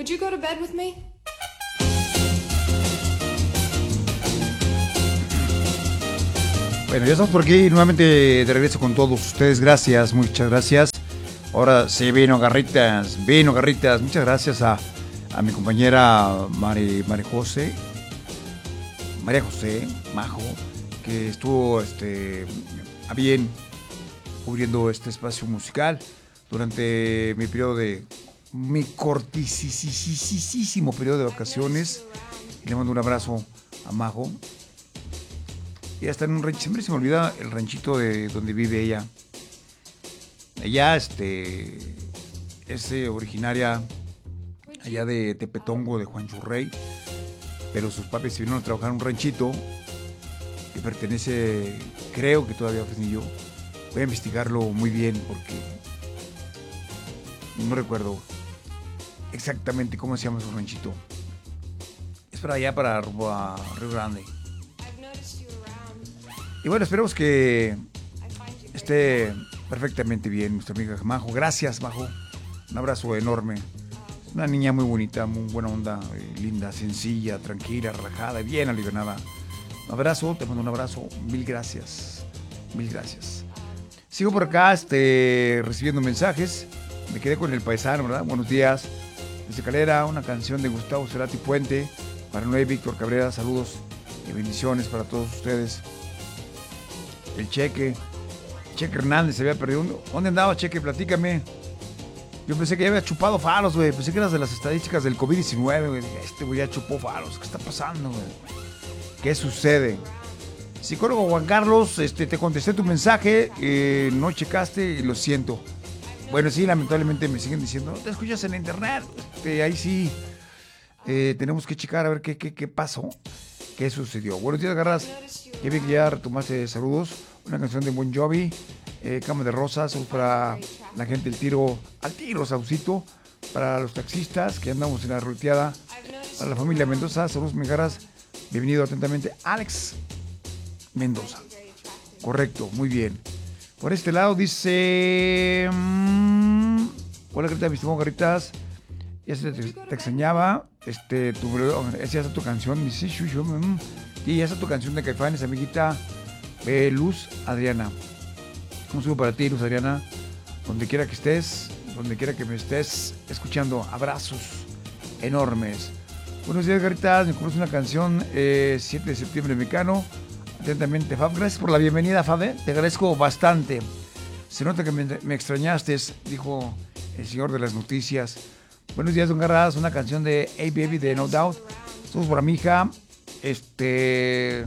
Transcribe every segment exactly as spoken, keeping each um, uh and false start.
Would you go to bed with me? Bueno, ya estamos por aquí nuevamente de regreso con todos ustedes. Gracias, muchas gracias. Ahora sí, vino Garritas, vino Garritas. Muchas gracias a, a mi compañera Mari, Mari José, María José Majo, que estuvo este, a bien cubriendo este espacio musical durante mi periodo de, mi cortisísimo periodo de vacaciones. Y le mando un abrazo a Majo. Ella está en un rancho, siempre se me olvida el ranchito de donde vive ella. Ella este, es eh, originaria allá de Tepetongo, de Juan Churrey, pero sus papis se vinieron a trabajar en un ranchito que pertenece, creo que todavía Fresnillo. Voy a investigarlo muy bien porque no recuerdo exactamente cómo se llama su ranchito. Es para allá, para a Río Grande. Y bueno, esperemos que esté perfectamente bien nuestra amiga Majo. Gracias, Majo. Un abrazo enorme. Una niña muy bonita, muy buena onda, eh, linda, sencilla, tranquila, relajada, bien alivianada. Un abrazo, te mando un abrazo. Mil gracias. Mil gracias. Sigo por acá este, recibiendo mensajes. Me quedé con el paisano, ¿verdad? Buenos días. Desde Calera, una canción de Gustavo Cerati Puente. Para Noé Víctor Cabrera, saludos y bendiciones para todos ustedes. El Cheque, Cheque Hernández se había perdido. ¿Dónde andaba, Cheque? Platícame. Yo pensé que ya había chupado faros, güey. Pensé que eras de las estadísticas del covid diecinueve, güey. Este güey ya chupó faros. ¿Qué está pasando, güey? ¿Qué sucede? Psicólogo Juan Carlos, este, te contesté tu mensaje. Eh, no checaste y lo siento. Bueno, sí, lamentablemente me siguen diciendo, no te escuchas en internet. Este, ahí sí. Eh, tenemos que checar a ver qué, qué, qué pasó. ¿Qué sucedió? Buenos días, Garras. Qué bien que ya retomaste saludos. Una canción de Bon Jovi, eh, Cama de Rosas, saludos para la gente del tiro, al tiro, Saucito, para los taxistas que andamos en la ruteada, para la familia Mendoza, saludos, mi Garras. Bienvenido atentamente, Alex Mendoza. Correcto, muy bien. Por este lado dice... Mmm, hola, Grita, mis Garritas. Ya se te, te extrañaba. Este, tu, esa es tu canción. Dice, y esa es tu canción de Caifanes, amiguita eh, Luz Adriana. Un saludo para ti, Luz Adriana. Donde quiera que estés, donde quiera que me estés escuchando. Abrazos enormes. Buenos días, Garitas. Me conoce una canción eh, siete de septiembre mexicano. Atentamente, Fab. Gracias por la bienvenida, Fab. ¿eh? Te agradezco bastante. Se nota que me, me extrañaste, dijo el señor de las noticias. Buenos días, don Garras. Una canción de Hey Baby de No Doubt. Somos para mi hija, este.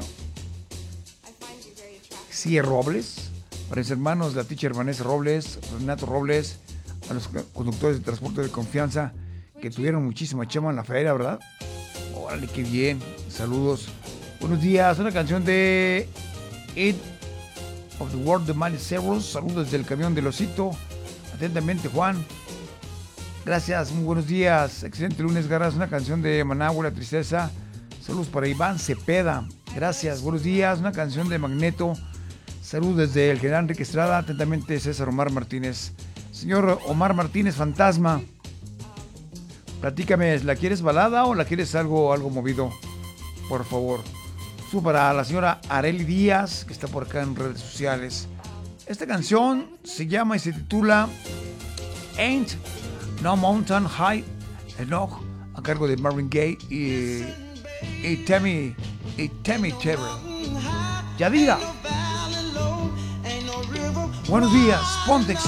Cie Robles. Para mis hermanos, la teacher Vanessa Robles, Renato Robles. A los conductores de transporte de confianza que tuvieron muchísima chama en la feria, ¿verdad? Órale, qué bien. Saludos. Buenos días. Una canción de It of the World de Miley Cyrus. Saludos desde el camión del Osito. Atentamente, Juan. Gracias, muy buenos días. Excelente lunes, Garras. Una canción de Managua, La Tristeza. Saludos para Iván Cepeda. Gracias, buenos días. Una canción de Magneto. Saludos desde el general Enrique Estrada. Atentamente, César Omar Martínez. Señor Omar Martínez, fantasma. Platícame, ¿la quieres balada o la quieres algo, algo movido? Por favor. Subo para la señora Areli Díaz, que está por acá en redes sociales. Esta canción se llama y se titula Ain't No Mountain High Enough, a cargo de Marvin Gaye y, y Tammy y Tammy Terrell. Yadira. Buenos días, Pontex.